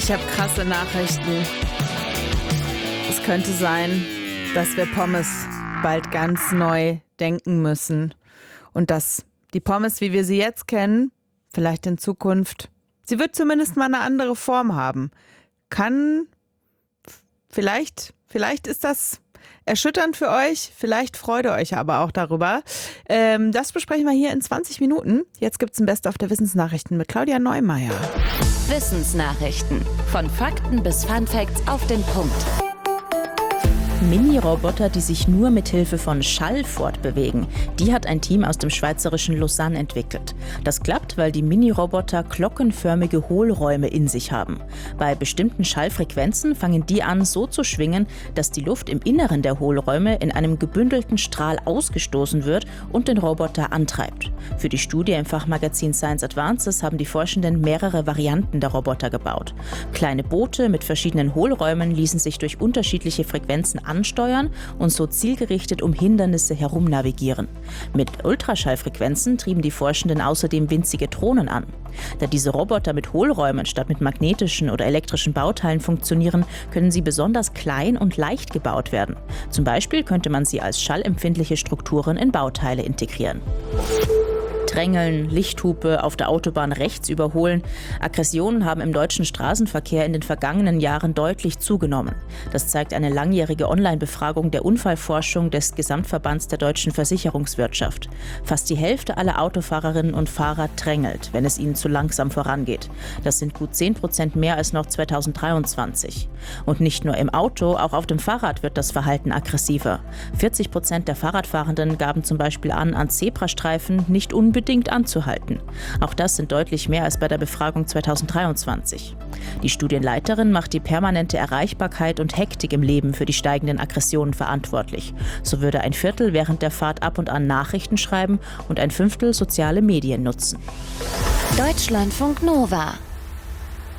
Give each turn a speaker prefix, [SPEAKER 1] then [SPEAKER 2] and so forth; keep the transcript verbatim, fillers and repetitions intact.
[SPEAKER 1] Ich habe krasse Nachrichten. Es könnte sein, dass wir Pommes bald ganz neu denken müssen. Und dass die Pommes, wie wir sie jetzt kennen, vielleicht in Zukunft, sie wird zumindest mal eine andere Form haben. Kann, vielleicht, vielleicht ist das erschütternd für euch, vielleicht freut ihr euch aber auch darüber. Ähm, das besprechen wir hier in zwanzig Minuten. Jetzt gibt es ein Best-of der Wissensnachrichten mit Claudia Neumeier.
[SPEAKER 2] Wissensnachrichten. Von Fakten bis Funfacts auf den Punkt.
[SPEAKER 3] Mini-Roboter, die sich nur mit Hilfe von Schall fortbewegen. Die hat ein Team aus dem schweizerischen Lausanne entwickelt. Das klappt, weil die Mini-Roboter glockenförmige Hohlräume in sich haben. Bei bestimmten Schallfrequenzen fangen die an, so zu schwingen, dass die Luft im Inneren der Hohlräume in einem gebündelten Strahl ausgestoßen wird und den Roboter antreibt. Für die Studie im Fachmagazin Science Advances haben die Forschenden mehrere Varianten der Roboter gebaut. Kleine Boote mit verschiedenen Hohlräumen ließen sich durch unterschiedliche Frequenzen ansteuern und so zielgerichtet um Hindernisse herum navigieren. Mit Ultraschallfrequenzen trieben die Forschenden außerdem winzige Drohnen an. Da diese Roboter mit Hohlräumen statt mit magnetischen oder elektrischen Bauteilen funktionieren, können sie besonders klein und leicht gebaut werden. Zum Beispiel könnte man sie als schallempfindliche Strukturen in Bauteile integrieren. Drängeln, Lichthupe, auf der Autobahn rechts überholen. Aggressionen haben im deutschen Straßenverkehr in den vergangenen Jahren deutlich zugenommen. Das zeigt eine langjährige Online-Befragung der Unfallforschung des Gesamtverbands der deutschen Versicherungswirtschaft. Fast die Hälfte aller Autofahrerinnen und Fahrer drängelt, wenn es ihnen zu langsam vorangeht. Das sind gut zehn Prozent mehr als noch zweitausenddreiundzwanzig. Und nicht nur im Auto, auch auf dem Fahrrad wird das Verhalten aggressiver. vierzig Prozent der Fahrradfahrenden gaben zum Beispiel an, an Zebrastreifen nicht unbedingt anzuhalten. Auch das sind deutlich mehr als bei der Befragung zweitausenddreiundzwanzig. Die Studienleiterin macht die permanente Erreichbarkeit und Hektik im Leben für die steigenden Aggressionen verantwortlich. So würde ein Viertel während der Fahrt ab und an Nachrichten schreiben und ein Fünftel soziale Medien nutzen.
[SPEAKER 2] Deutschlandfunk Nova